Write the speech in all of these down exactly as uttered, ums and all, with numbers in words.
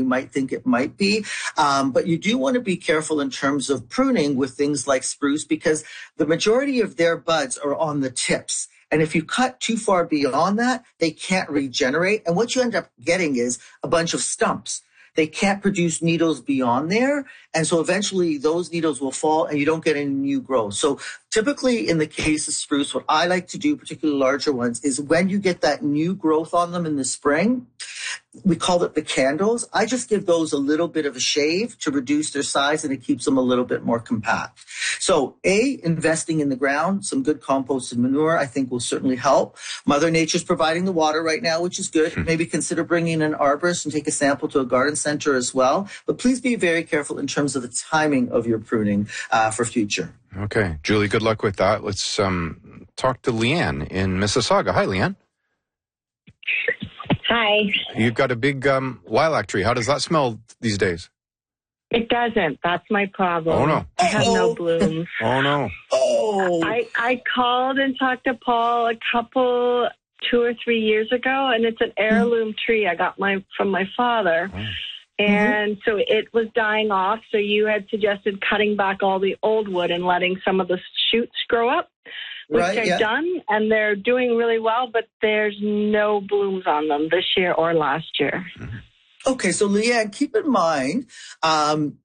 might think it might be. Um, but you do want to be careful in terms of pruning with things like spruce, because the majority of their buds are on the tips. And if you cut too far beyond that, they can't regenerate. And what you end up getting is a bunch of stumps. They can't produce needles beyond there. And so eventually those needles will fall and you don't get any new growth. So typically in the case of spruce, what I like to do, particularly larger ones, is when you get that new growth on them in the spring, we call it the candles. I just give those a little bit of a shave to reduce their size, and it keeps them a little bit more compact. So A, investing in the ground, some good compost and manure, I think will certainly help. Mother Nature's providing the water right now, which is good. Hmm. Maybe consider bringing an arborist and take a sample to a garden center as well. But please be very careful in terms of the timing of your pruning uh, for future. Okay. Julie, good luck with that. Let's um, talk to Leanne in Mississauga. Hi, Leanne. Hi. You've got a big um, lilac tree. How does that smell these days? It doesn't. That's my problem. Oh, no. I have no blooms. Oh, no. Oh. I, I called and talked to Paul a couple, two or three years ago, and it's an heirloom mm-hmm. tree I got my from my father. Oh. And mm-hmm. so it was dying off, so you had suggested cutting back all the old wood and letting some of the shoots grow up. Which right, I've yeah. done, and they're doing really well, but there's no blooms on them this year or last year. Okay, so Leanne, keep in mind, um,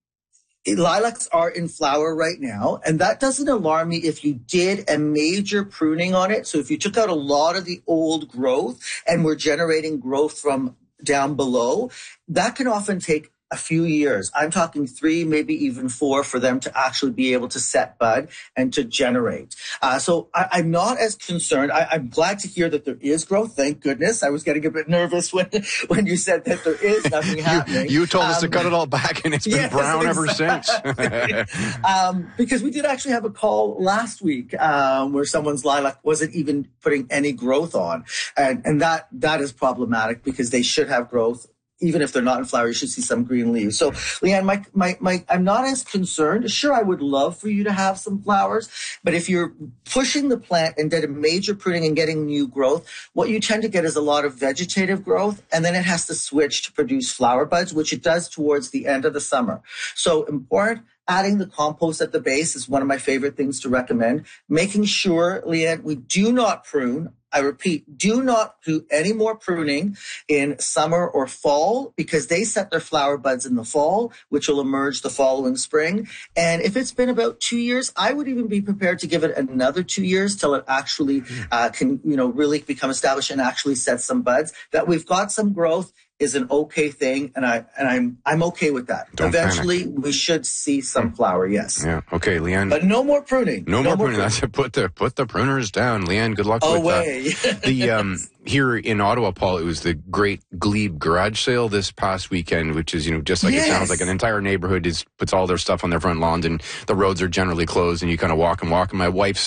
lilacs are in flower right now, and that doesn't alarm me if you did a major pruning on it. So if you took out a lot of the old growth and were generating growth from down below, that can often take a few years. I'm talking three, maybe even four, for them to actually be able to set bud and to generate. Uh, so I, I'm not as concerned. I, I'm glad to hear that there is growth. Thank goodness. I was getting a bit nervous when when you said that there is nothing happening. you, you told um, us to cut it all back, and it's been yes, brown exactly. ever since. um, because we did actually have a call last week um, where someone's lilac wasn't even putting any growth on, and and that that is problematic because they should have growth. Even if they're not in flower, you should see some green leaves. So, Leanne, my, my, my, I'm not as concerned. Sure, I would love for you to have some flowers, but if you're pushing the plant and did a major pruning and getting new growth, what you tend to get is a lot of vegetative growth, and then it has to switch to produce flower buds, which it does towards the end of the summer. So important. Adding the compost at the base is one of my favorite things to recommend. Making sure, Leanne, we do not prune. I repeat, do not do any more pruning in summer or fall, because they set their flower buds in the fall, which will emerge the following spring. And if it's been about two years, I would even be prepared to give it another two years till it actually uh, can, you know, really become established and actually set some buds. That we've got some growth is an okay thing, and I and I'm I'm okay with that. Don't Eventually, panic. We should see some flower. Yes. Yeah. Okay, Leanne. But no more pruning. No, no more, more pruning. pruning. That's it. Put the put the pruners down, Leanne. Good luck Away. with that. The um here in Ottawa, Paul, it was the Great Glebe Garage Sale this past weekend, which is, you know, just like yes. It sounds like, an entire neighborhood is puts all their stuff on their front lawns, and the roads are generally closed, and you kind of walk and walk. And my wife's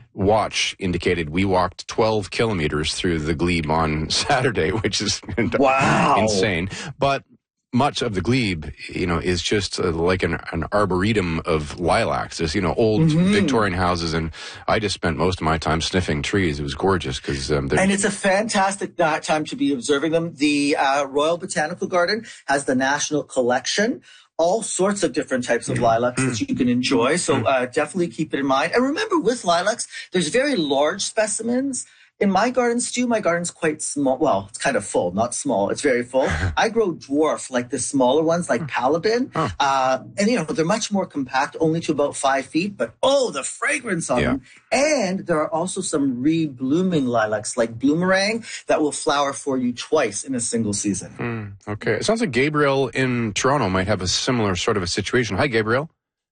watch indicated we walked twelve kilometers through the glebe on Saturday, which is wow. insane. But much of the glebe, you know, is just uh, like an, an arboretum of lilacs. There's, you know, old mm-hmm. Victorian houses, and I just spent most of my time sniffing trees. It was gorgeous because um, and it's a fantastic time to be observing them. The uh, Royal Botanical Garden has the National Collection. All sorts of different types of lilacs mm. that you can enjoy. So uh, definitely keep it in mind. And remember, with lilacs, there's very large specimens. In my gardens, too, my garden's quite small. Well, it's kind of full, not small. It's very full. I grow dwarf, like the smaller ones, like Palabin. Oh. Uh, and, you know, they're much more compact, only to about five feet. But, oh, the fragrance on yeah. them. And there are also some re-blooming lilacs, like Bloomerang, that will flower for you twice in a single season. Mm, okay. It sounds like Gabriel in Toronto might have a similar sort of a situation. Hi, Gabriel.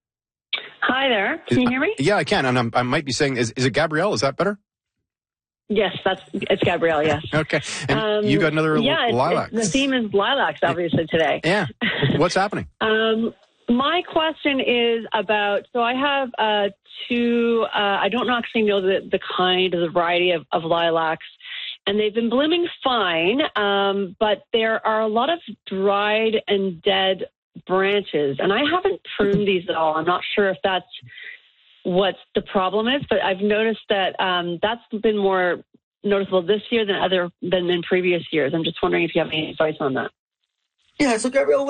Hi there. Can you hear me? Yeah, I can. And I'm, I might be saying, is, is it Gabrielle? Is that better? Yes, that's it's Gabrielle, yes. Okay. And um, you got another yeah, lilac. The theme is lilacs, obviously, today. Yeah. What's happening? um, my question is about, so I have uh, two, uh, I don't actually know the, the kind, the variety of, of lilacs, and they've been blooming fine, um, but there are a lot of dried and dead branches, and I haven't pruned these at all. I'm not sure if that's what the problem is, but I've noticed that um, that's been more noticeable this year than other than in previous years. I'm just wondering if you have any advice on that. Yeah, so Gabrielle,